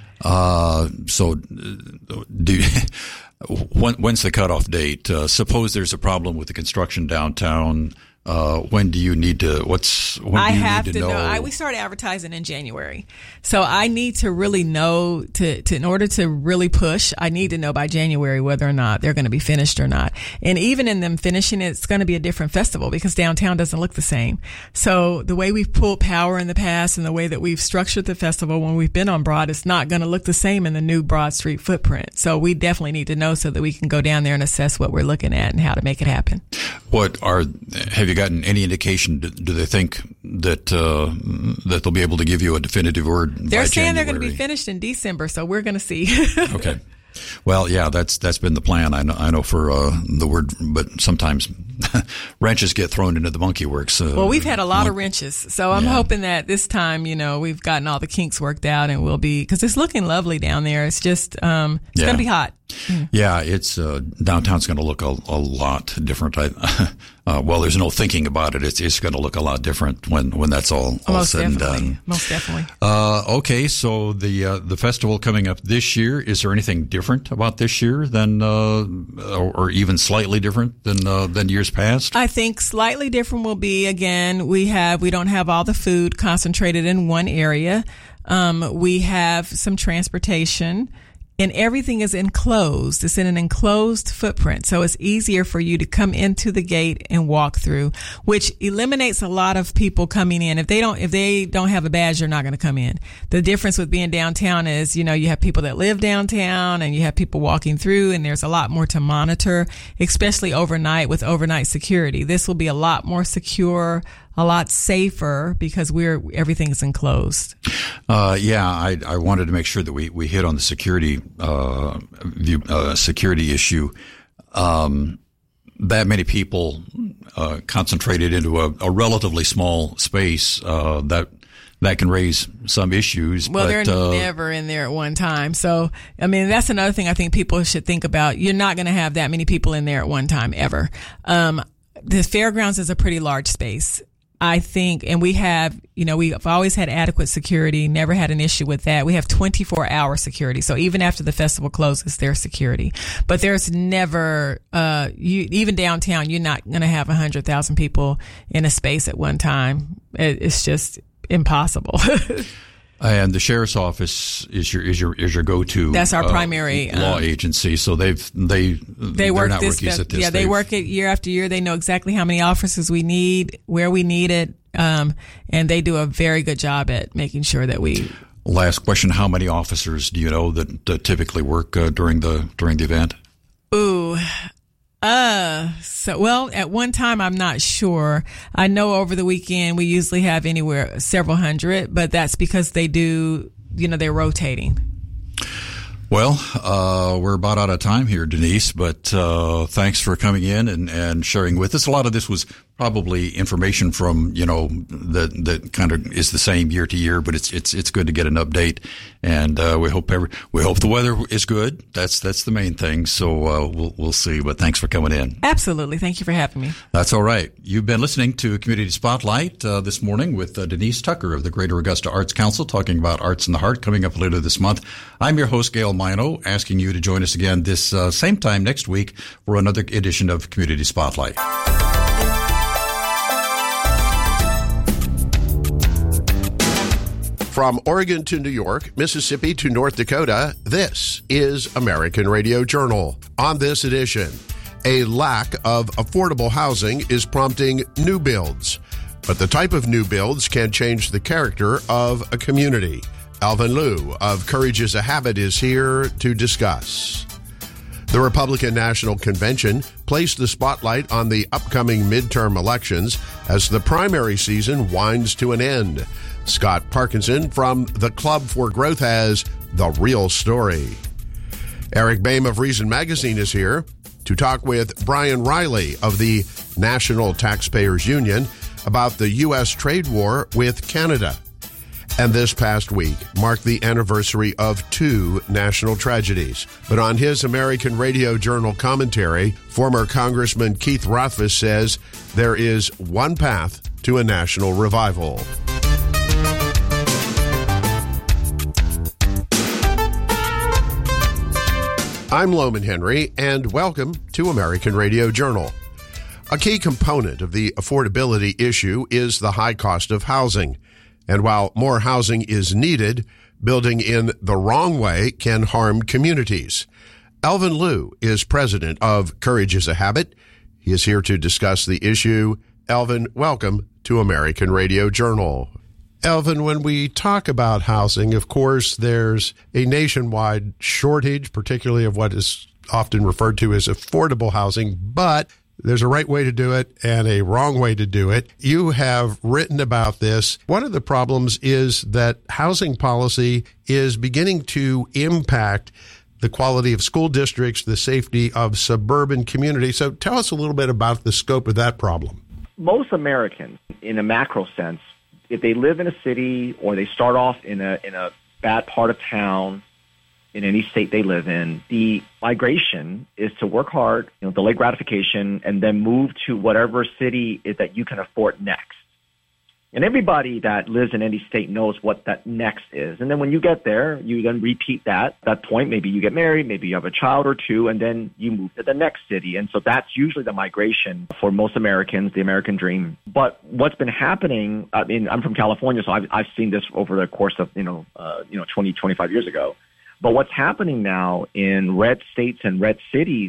Uh, so do. When, when's the cutoff date? Uh, suppose there's a problem with the construction downtown. Uh, when do you need to, what's, when I do you have need to, to know? know. I, we started advertising in January. So I need to really know to, to, in order to really push, I need to know by January whether or not they're going to be finished or not. And even in them finishing it, it's going to be a different festival because downtown doesn't look the same. So the way we've pulled power in the past and the way that we've structured the festival when we've been on Broad, it's not going to look the same in the new Broad Street footprint. So we definitely need to know so that we can go down there and assess what we're looking at and how to make it happen. What are, have you gotten any indication? Do, do they think that uh, that they'll be able to give you a definitive word? They're by saying January? They're going to be finished in December, so we're going to see. Okay. Well, yeah, that's that's been the plan. I know, I know for uh, the word, but sometimes wrenches get thrown into the monkey works. Uh, well, we've had a lot mon- of wrenches, so I'm yeah. hoping that this time, you know, we've gotten all the kinks worked out, and we'll be because it's looking lovely down there. It's just um, it's yeah. going to be hot. Yeah, it's uh, downtown's going to look a, a lot different. I, uh, well, there's no thinking about it. It's it's going to look a lot different when, when that's all, all Most said definitely. and done. Most definitely. Uh, okay, so the uh, the festival coming up this year. Is there anything different about this year than, uh, or, or even slightly different than uh, than years past? I think slightly different will be again we have we don't have all the food concentrated in one area. Um, we have some transportation. And everything is enclosed. It's in an enclosed footprint. So it's easier for you to come into the gate and walk through, which eliminates a lot of people coming in. If they don't, if they don't have a badge, they're not going to come in. The difference with being downtown is, you know, you have people that live downtown and you have people walking through, and there's a lot more to monitor, especially overnight with overnight security. This will be a lot more secure, a lot safer because we're everything is enclosed. Uh, yeah, I, I wanted to make sure that we, we hit on the security uh, view, uh, security issue. Um, that many people uh, concentrated into a, a relatively small space uh, that that can raise some issues. Well, but, they're uh, never in there at one time. So, I mean, that's another thing I think people should think about. You're not going to have that many people in there at one time ever. Um, the fairgrounds is a pretty large space. I think, and we have, you know, we've always had adequate security, never had an issue with that. We have twenty-four hour security. So even after the festival closes, there's security. But there's never, uh, you, even downtown, you're not going to have one hundred thousand people in a space at one time. It, it's just impossible. And the sheriff's office is your is your is your go-to. That's our uh, primary law um, agency. So they've they they work not this, rookies at this. Yeah, they They've, work it year after year. They know exactly how many officers we need, where we need it, um, and they do a very good job at making sure that we. Last question: how many officers do you know that uh, typically work uh, during the during the event? Ooh. Uh, so, well, at one time, I'm not sure. I know over the weekend, we usually have anywhere several hundred, but that's because they do, you know, they're rotating. Well, uh, we're about out of time here, Denise, but uh, thanks for coming in and, and sharing with us. A lot of this was probably information from, you know, that that kind of is the same year to year, but it's it's it's good to get an update, and uh, we hope every we hope the weather is good. That's that's the main thing. So uh, we'll we'll see. But thanks for coming in. Absolutely, thank you for having me. That's all right. You've been listening to Community Spotlight uh, this morning with uh, Denise Tucker of the Greater Augusta Arts Council, talking about Arts in the Heart coming up later this month. I'm your host, Gail Mino, asking you to join us again this uh, same time next week for another edition of Community Spotlight. From Oregon to New York, Mississippi to North Dakota, this is American Radio Journal. On this edition, a lack of affordable housing is prompting new builds, but the type of new builds can change the character of a community. Alvin Liu of Courage is a Habit is here to discuss. The Republican National Convention placed the spotlight on the upcoming midterm elections as the primary season winds to an end. Scott Parkinson from the Club for Growth has the real story. Eric Boehm of Reason Magazine is here to talk with Brian Riley of the National Taxpayers Union about the U S trade war with Canada. And this past week marked the anniversary of two national tragedies. But on his American Radio Journal commentary, former Congressman Keith Rothfuss says there is one path to a national revival. I'm Loman Henry, and welcome to American Radio Journal. A key component of the affordability issue is the high cost of housing. And while more housing is needed, building in the wrong way can harm communities. Alvin Liu is president of Courage is a Habit. He is here to discuss the issue. Alvin, welcome to American Radio Journal. Alvin, when we talk about housing, of course, there's a nationwide shortage, particularly of what is often referred to as affordable housing, but there's a right way to do it and a wrong way to do it. You have written about this. One of the problems is that housing policy is beginning to impact the quality of school districts, the safety of suburban communities. So tell us a little bit about the scope of that problem. Most Americans, in a macro sense, if they live in a city or they start off in a in a bad part of town, in any state they live in, the migration is to work hard, you know, delay gratification, and then move to whatever city is that you can afford next. And everybody that lives in any state knows what that next is. And then when you get there, you then repeat that, that point. Maybe you get married, maybe you have a child or two, and then you move to the next city. And so that's usually the migration for most Americans, the American dream. But what's been happening, I mean, I'm from California, so I've, I've seen this over the course of, you know, uh, you know, twenty, twenty-five years ago. But what's happening now in red states and red cities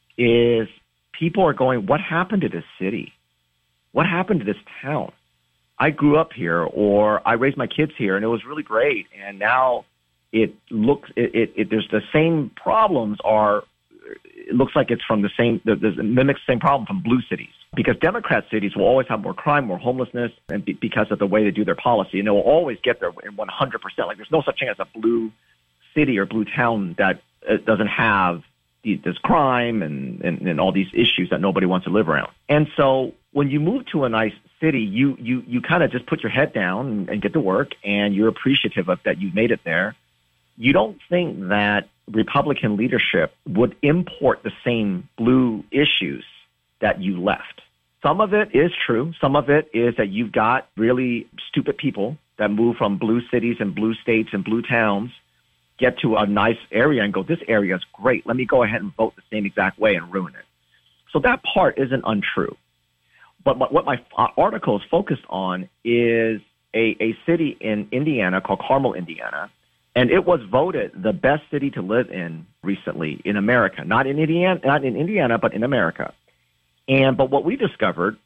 is people are going, what happened to this city? What happened to this town? I grew up here, or I raised my kids here, and it was really great. And now it looks, it, it, it there's the same problems are, it looks like it's from the same, the, the mimics the same problem from blue cities. Because Democrat cities will always have more crime, more homelessness, and be, because of the way they do their policy. And they will always get there in one hundred percent. Like there's no such thing as a blue city or blue town that uh, doesn't have the, this crime and, and, and all these issues that nobody wants to live around. And so when you move to a nice city, you you you kind of just put your head down and, and get to work, and you're appreciative of that you've made it there. You don't think that Republican leadership would import the same blue issues that you left. Some of it is true. Some of it is that you've got really stupid people that move from blue cities and blue states and blue towns, get to a nice area and go, this area is great. Let me go ahead and vote the same exact way and ruin it. So that part isn't untrue. But what my article is focused on is a, a city in Indiana called Carmel, Indiana, and it was voted the best city to live in recently in America. Not in Indiana, not in Indiana, but in America. And but what we discovered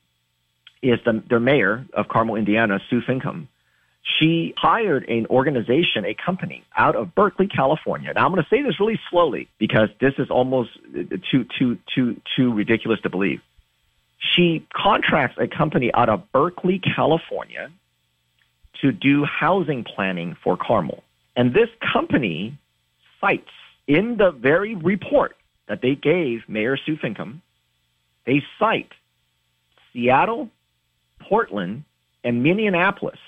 is the, their mayor of Carmel, Indiana, Sue Finkam. She hired an organization, a company out of Berkeley, California. Now I'm going to say this really slowly because this is almost too too too too ridiculous to believe. She contracts a company out of Berkeley, California, to do housing planning for Carmel. And this company cites in the very report that they gave Mayor Sue Finkam, they cite Seattle, Portland, and Minneapolis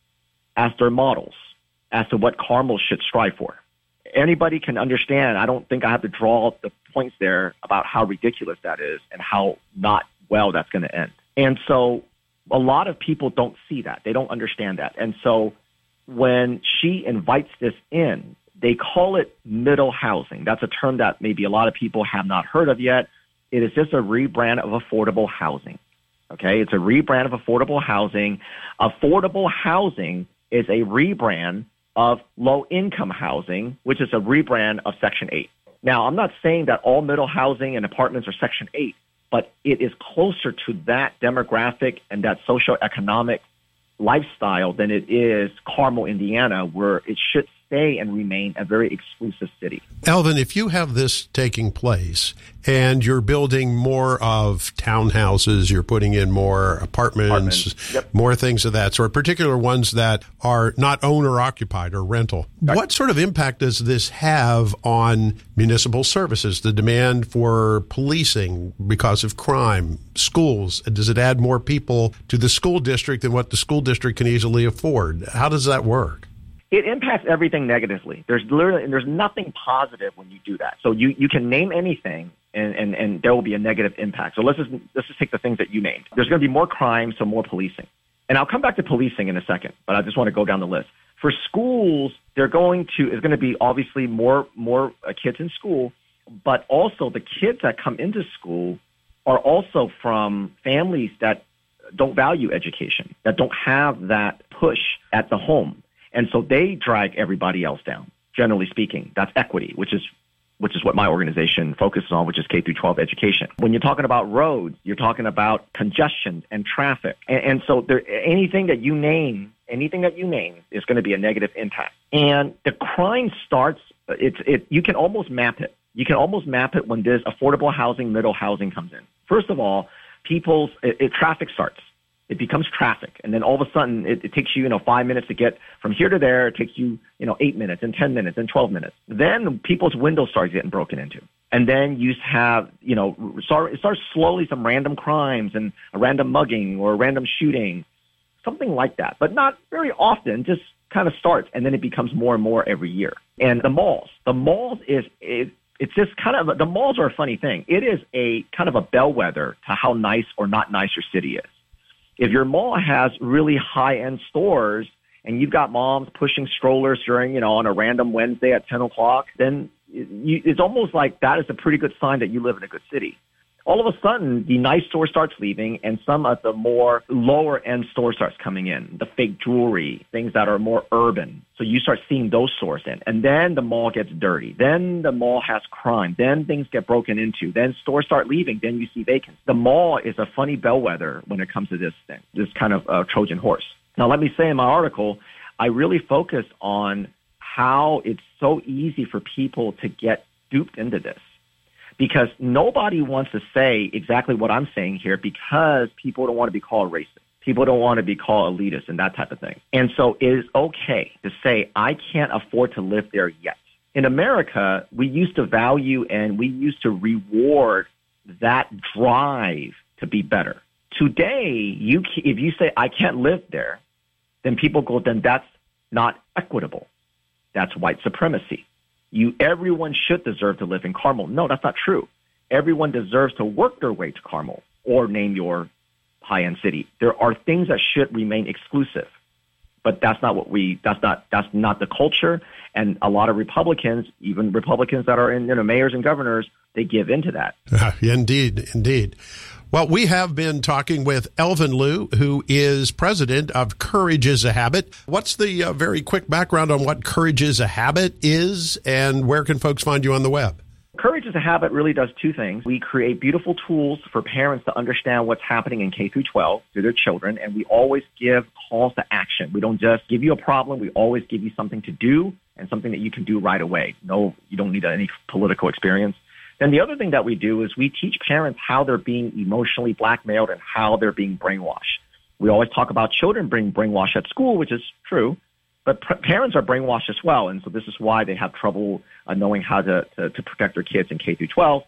as their models as to what Carmel should strive for. Anybody can understand. I don't think I have to draw the points there about how ridiculous that is and how not well that's going to end. And so a lot of people don't see that. They don't understand that. And so when she invites this in, they call it middle housing. That's a term that maybe a lot of people have not heard of yet. It is just a rebrand of affordable housing. Okay, it's a rebrand of affordable housing. Affordable housing is a rebrand of low-income housing, which is a rebrand of Section eight. Now, I'm not saying that all middle housing and apartments are Section eight, but it is closer to that demographic and that socioeconomic lifestyle than it is Carmel, Indiana, where it should stay and remain a very exclusive city. Elvin, if you have this taking place and you're building more of townhouses, you're putting in more apartments, apartments. Yep. more things of that sort, particular ones that are not owner-occupied or rental, right. What sort of impact does this have on municipal services, the demand for policing because of crime, schools? Does it add more people to the school district than what the school district can easily afford? How does that work? It impacts everything negatively. There's literally there's nothing positive when you do that. So you, you can name anything, and, and, and there will be a negative impact. So let's just let's just take the things that you named. There's going to be more crime, so more policing. And I'll come back to policing in a second, but I just want to go down the list. For schools, they're going to is going to be obviously more more uh, kids in school, but also the kids that come into school are also from families that don't value education, that don't have that push at the home. And so they drag everybody else down, generally speaking. That's equity, which is which is what my organization focuses on, which is K through twelve education. When you're talking about roads, you're talking about congestion and traffic. And, and so there, anything that you name, anything that you name is going to be a negative impact. And the crime starts, it's it. you can almost map it. You can almost map it when this affordable housing, middle housing comes in. First of all, people's it, it, traffic starts. It becomes traffic. And then all of a sudden, it, it takes you, you know, five minutes to get from here to there. It takes you, you know, eight minutes and ten minutes and twelve minutes. Then people's windows start getting broken into. And then you have, you know, start, it starts slowly some random crimes and a random mugging or a random shooting, something like that. But not very often, just kind of starts. And then it becomes more and more every year. And the malls, the malls is, it, it's just kind of, the malls are a funny thing. It is a kind of a bellwether to how nice or not nice your city is. If your mall has really high-end stores and you've got moms pushing strollers during, you know, on a random Wednesday at ten o'clock, then you, it's almost like that is a pretty good sign that you live in a good city. All of a sudden, the nice store starts leaving and some of the more lower-end stores starts coming in, the fake jewelry, things that are more urban. So you start seeing those stores in. And then the mall gets dirty. Then the mall has crime. Then things get broken into. Then stores start leaving. Then you see vacancy. The mall is a funny bellwether when it comes to this thing, this kind of uh, Trojan horse. Now, let me say in my article, I really focus on how it's so easy for people to get duped into this. Because nobody wants to say exactly what I'm saying here because people don't want to be called racist. People don't want to be called elitist and that type of thing. And so it is okay to say, I can't afford to live there yet. In America, we used to value and we used to reward that drive to be better. Today, you if you say, I can't live there, then people go, then that's not equitable. That's white supremacy. You, everyone should deserve to live in Carmel. No, that's not true. Everyone deserves to work their way to Carmel or name your high-end city. There are things that should remain exclusive, but that's not what we. That's not. That's not the culture. And a lot of Republicans, even Republicans that are in, you know, mayors and governors, they give into that. Uh, indeed, indeed. Well, we have been talking with Elvin Liu, who is president of Courage is a Habit. What's the uh, very quick background on what Courage is a Habit is, and where can folks find you on the web? Courage is a Habit really does two things. We create beautiful tools for parents to understand what's happening in K through twelve through their children, and we always give calls to action. We don't just give you a problem. We always give you something to do and something that you can do right away. No, you don't need any political experience. Then the other thing that we do is we teach parents how they're being emotionally blackmailed and how they're being brainwashed. We always talk about children being brainwashed at school, which is true, but pr- parents are brainwashed as well. And so this is why they have trouble uh, knowing how to, to, to protect their kids in K through twelve.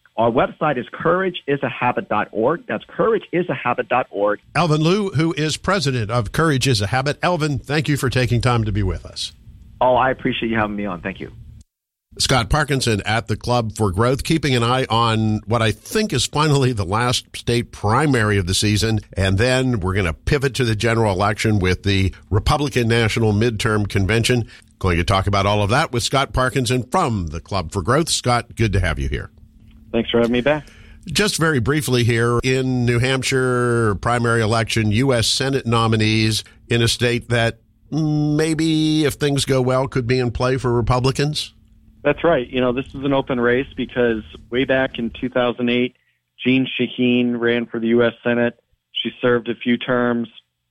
Our website is courage is a habit dot org. That's courage is a habit dot org. Elvin Liu, who is president of Courage is a Habit. Elvin, thank you for taking time to be with us. Oh, I appreciate you having me on. Thank you. Scott Parkinson at the Club for Growth, keeping an eye on what I think is finally the last state primary of the season. And then we're going to pivot to the general election with the Republican National Midterm Convention. Going to talk about all of that with Scott Parkinson from the Club for Growth. Scott, good to have you here. Thanks for having me back. Just very briefly here, in New Hampshire primary election, U S Senate nominees in a state that maybe, if things go well, could be in play for Republicans? That's right. You know, this is an open race because way back in two thousand eight, Jeanne Shaheen ran for the U S Senate. She served a few terms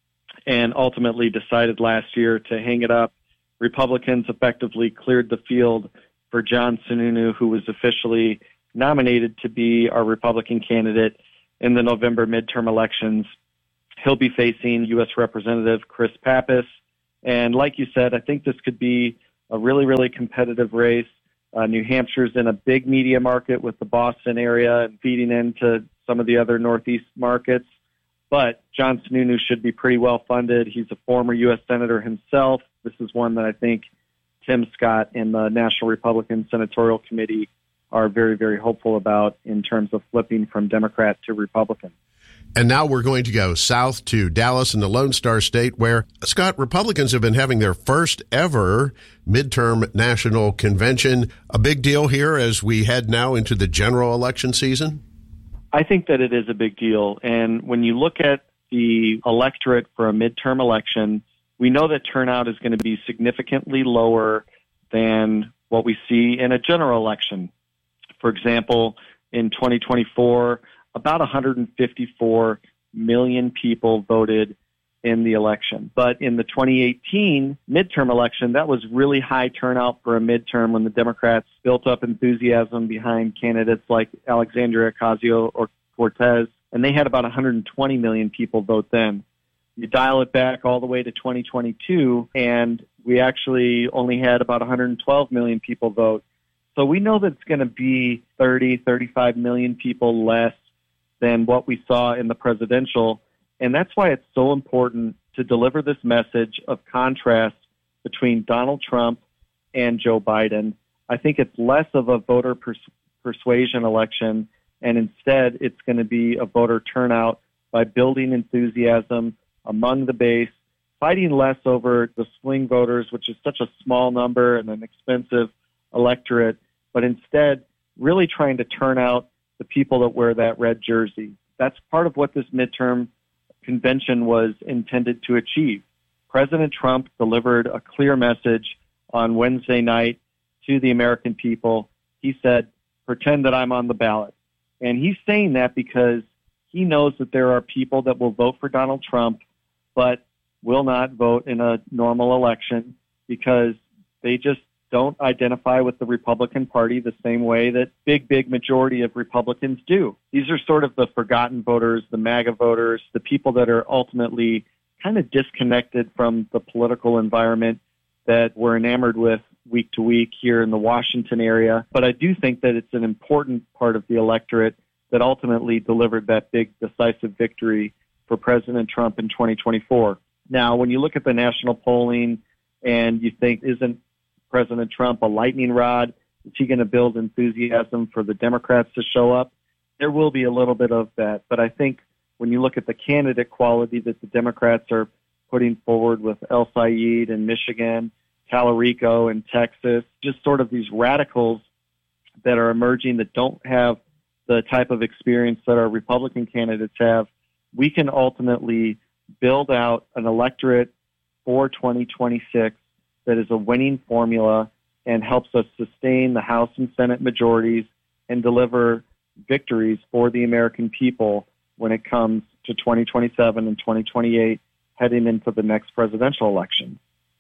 and ultimately decided last year to hang it up. Republicans effectively cleared the field for John Sununu, who was officially nominated to be our Republican candidate in the November midterm elections. He'll be facing U S Representative Chris Pappas. And like you said, I think this could be a really, really competitive race. Uh, New Hampshire's in a big media market with the Boston area and feeding into some of the other Northeast markets. But John Sununu should be pretty well funded. He's a former U S Senator himself. This is one that I think Tim Scott and the National Republican Senatorial Committee are very, very hopeful about in terms of flipping from Democrat to Republican. And now we're going to go south to Dallas in the Lone Star State, where, Scott, Republicans have been having their first ever midterm national convention. A big deal here as we head now into the general election season? I think that it is a big deal. And when you look at the electorate for a midterm election, we know that turnout is going to be significantly lower than what we see in a general election. For example, in twenty twenty-four, about one hundred fifty-four million people voted in the election. But in the twenty eighteen midterm election, that was really high turnout for a midterm when the Democrats built up enthusiasm behind candidates like Alexandria Ocasio-Cortez, and they had about one hundred twenty million people vote then. You dial it back all the way to twenty twenty-two, and we actually only had about one hundred twelve million people vote. So we know that it's going to be thirty, thirty-five million people less than what we saw in the presidential. And that's why it's so important to deliver this message of contrast between Donald Trump and Joe Biden. I think it's less of a voter pers- persuasion election, and instead it's going to be a voter turnout by building enthusiasm among the base, fighting less over the swing voters, which is such a small number and an expensive electorate, but instead really trying to turn out the people that wear that red jersey. That's part of what this midterm convention was intended to achieve. President Trump delivered a clear message on Wednesday night to the American people. He said, pretend that I'm on the ballot. And he's saying that because he knows that there are people that will vote for Donald Trump, but will not vote in a normal election because they just don't identify with the Republican Party the same way that big, big majority of Republicans do. These are sort of the forgotten voters, the MAGA voters, the people that are ultimately kind of disconnected from the political environment that we're enamored with week to week here in the Washington area. But I do think that it's an important part of the electorate that ultimately delivered that big decisive victory for President Trump in twenty twenty-four. Now, when you look at the national polling and you think, isn't President Trump a lightning rod? Is he going to build enthusiasm for the Democrats to show up? There will be a little bit of that. But I think when you look at the candidate quality that the Democrats are putting forward with El Sayed in Michigan, Talarico in Texas, just sort of these radicals that are emerging that don't have the type of experience that our Republican candidates have, we can ultimately build out an electorate for twenty twenty-six that is a winning formula and helps us sustain the House and Senate majorities and deliver victories for the American people when it comes to twenty twenty-seven and twenty twenty-eight, heading into the next presidential election.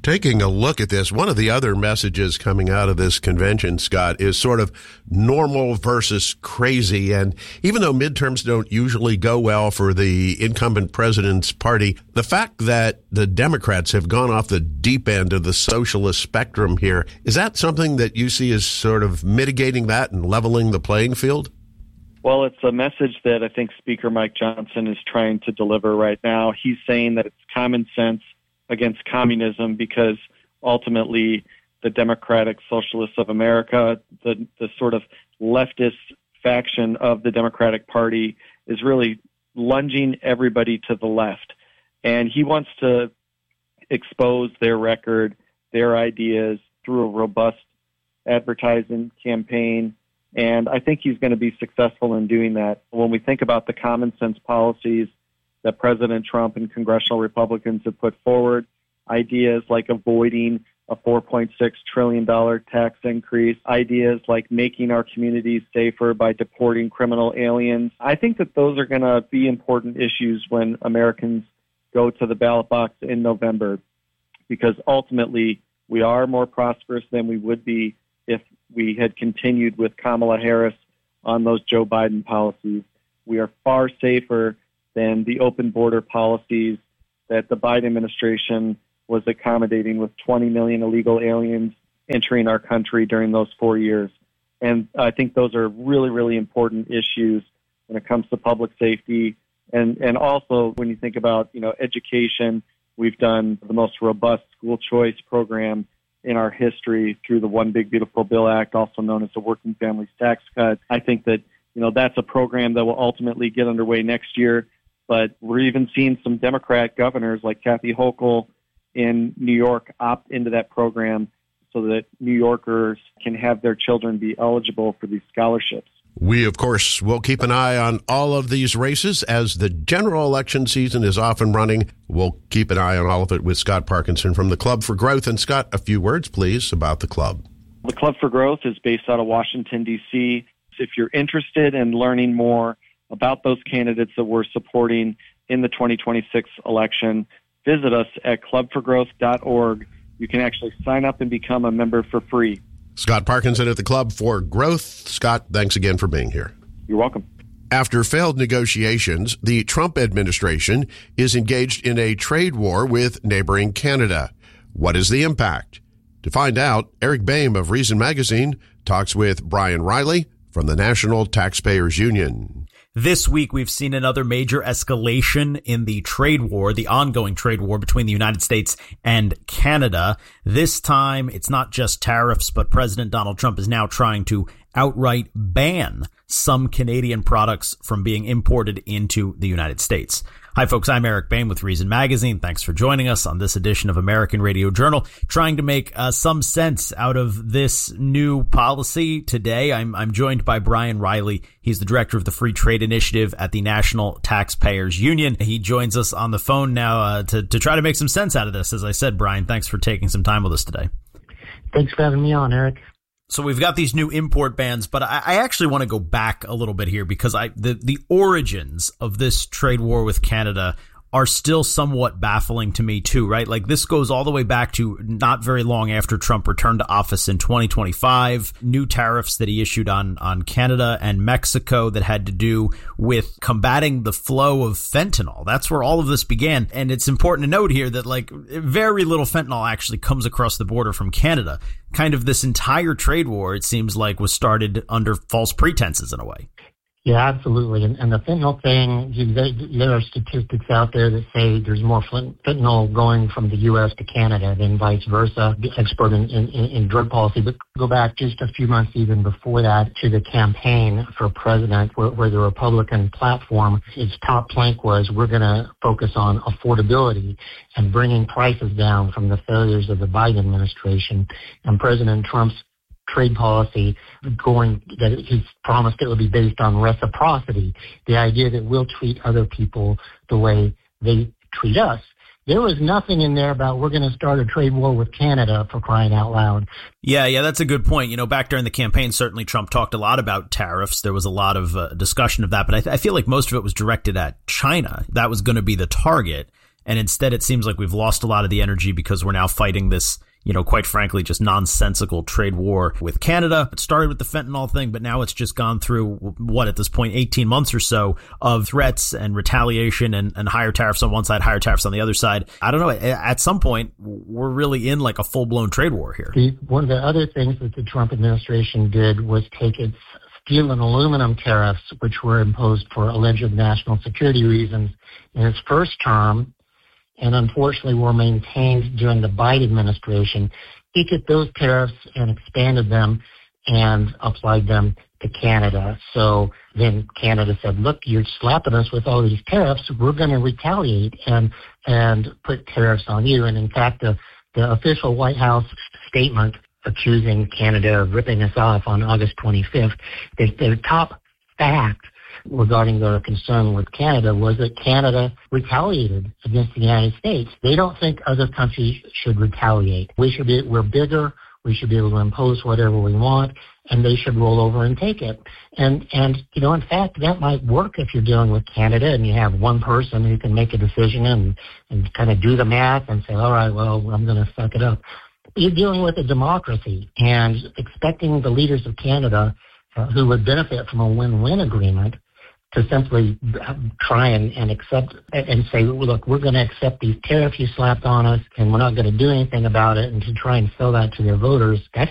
Taking a look at this, one of the other messages coming out of this convention, Scott, is sort of normal versus crazy. And even though midterms don't usually go well for the incumbent president's party, the fact that the Democrats have gone off the deep end of the socialist spectrum here, is that something that you see as sort of mitigating that and leveling the playing field? Well, it's a message that I think Speaker Mike Johnson is trying to deliver right now. He's saying that it's common sense against communism, because ultimately the Democratic Socialists of America, the, the sort of leftist faction of the Democratic Party, is really lunging everybody to the left. And he wants to expose their record, their ideas through a robust advertising campaign. And I think he's going to be successful in doing that. When we think about the common sense policies that President Trump and congressional Republicans have put forward, ideas like avoiding a four point six trillion dollars tax increase, ideas like making our communities safer by deporting criminal aliens. I think that those are going to be important issues when Americans go to the ballot box in November, because ultimately we are more prosperous than we would be if we had continued with Kamala Harris on those Joe Biden policies. We are far safer than the open border policies that the Biden administration was accommodating, with twenty million illegal aliens entering our country during those four years. And I think those are really, really important issues when it comes to public safety. And, and also when you think about, you know, education, we've done the most robust school choice program in our history through the One Big Beautiful Bill Act, also known as the Working Families Tax Cut. I think that, you know, that's a program that will ultimately get underway next year. But we're even seeing some Democrat governors like Kathy Hochul in New York opt into that program so that New Yorkers can have their children be eligible for these scholarships. We, of course, will keep an eye on all of these races as the general election season is off and running. We'll keep an eye on all of it with Scott Parkinson from the Club for Growth. And Scott, a few words, please, about the club. The Club for Growth is based out of Washington, D C. If you're interested in learning more about those candidates that we're supporting in the twenty twenty-six election, visit us at club for growth dot org. You can actually sign up and become a member for free. Scott Parkinson at the Club for Growth. Scott, thanks again for being here. You're welcome. After failed negotiations, the Trump administration is engaged in a trade war with neighboring Canada. What is the impact? To find out, Eric Boehm of Reason Magazine talks with Brian Riley from the National Taxpayers Union. This week, we've seen another major escalation in the trade war, the ongoing trade war between the United States and Canada. This time, it's not just tariffs, but President Donald Trump is now trying to outright ban some Canadian products from being imported into the United States. Hi, folks. I'm Eric Boehm with Reason Magazine. Thanks for joining us on this edition of American Radio Journal, trying to make uh, some sense out of this new policy. Today, I'm, I'm joined by Brian Riley. He's the director of the Free Trade Initiative at the National Taxpayers Union. He joins us on the phone now uh, to, to try to make some sense out of this. As I said, Brian, thanks for taking some time with us today. Thanks for having me on, Eric. So we've got these new import bans, but I, I actually want to go back a little bit here because I the, the origins of this trade war with Canada are still somewhat baffling to me too, right? Like this goes all the way back to not very long after Trump returned to office in twenty twenty-five, new tariffs that he issued on, on Canada and Mexico that had to do with combating the flow of fentanyl. That's where all of this began. And it's important to note here that like very little fentanyl actually comes across the border from Canada. Kind of this entire trade war, it seems like, was started under false pretenses in a way. Yeah, absolutely. And, and the fentanyl thing, there are statistics out there that say there's more fentanyl going from the U S to Canada than vice versa, the expert in, in, in drug policy. But go back just a few months even before that to the campaign for president where, where the Republican platform, its top plank was we're going to focus on affordability and bringing prices down from the failures of the Biden administration. And President Trump's trade policy going that he's promised it would be based on reciprocity, the idea that we'll treat other people the way they treat us. There was nothing in there about we're going to start a trade war with Canada, for crying out loud. Yeah, yeah, that's a good point. You know, back during the campaign, certainly Trump talked a lot about tariffs. There was a lot of uh, discussion of that, but I, th- I feel like most of it was directed at China. That was going to be the target. And instead, it seems like we've lost a lot of the energy because we're now fighting this, you know, quite frankly, just nonsensical trade war with Canada. It started with the fentanyl thing, but now it's just gone through, what, at this point, eighteen months or so of threats and retaliation and, and higher tariffs on one side, higher tariffs on the other side. I don't know. At some point, we're really in like a full-blown trade war here. The, one of the other things that the Trump administration did was take its steel and aluminum tariffs, which were imposed for alleged national security reasons in its first term, and unfortunately were maintained during the Biden administration. He took those tariffs and expanded them and applied them to Canada. So then Canada said, look, you're slapping us with all these tariffs. We're going to retaliate and and put tariffs on you. And in fact, the, the official White House statement accusing Canada of ripping us off on August twenty-fifth, the, the top fact regarding their concern with Canada was that Canada retaliated against the United States. They don't think other countries should retaliate. We should be, we're bigger. We should be able to impose whatever we want, and they should roll over and take it. And, and, you know, in fact, that might work if you're dealing with Canada and you have one person who can make a decision and, and kind of do the math and say, all right, well, I'm going to suck it up. You're dealing with a democracy, and expecting the leaders of Canada uh, who would benefit from a win-win agreement to simply try and, and accept and say, look, we're going to accept these tariffs you slapped on us and we're not going to do anything about it, and to try and sell that to their voters, that's